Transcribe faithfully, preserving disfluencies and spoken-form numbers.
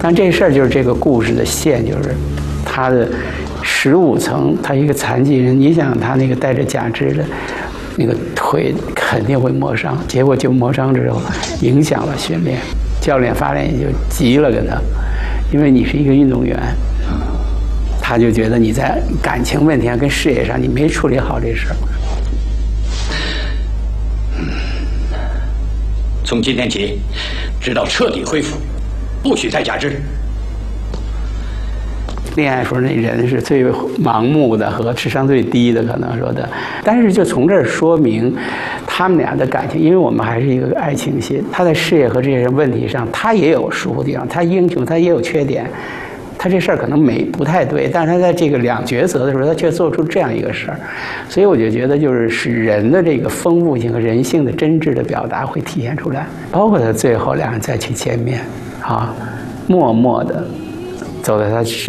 但这事儿就是这个故事的线，就是他的十五层，他一个残疾人，你想他那个带着假肢的，那个腿肯定会磨伤，结果就磨伤之后影响了训练，教练发现就急了跟他，因为你是一个运动员，他就觉得你在感情问题上跟事业上你没处理好这事儿。 从今天起，直到彻底恢复，不许再假肢。 恋爱时候那人是最盲目的和智商最低的，可能说的。但是就从这儿说明，他们俩的感情，因为我们还是一个爱情戏。他在事业和这些问题上，他也有疏忽地方，他英雄，他也有缺点。他这事儿可能没不太对，但是他在这个两角色的时候，他却做出这样一个事儿，所以我就觉得就是使人的这个丰富性和人性的真挚的表达会体现出来，包括他最后两人再去见面，啊，默默的走在他身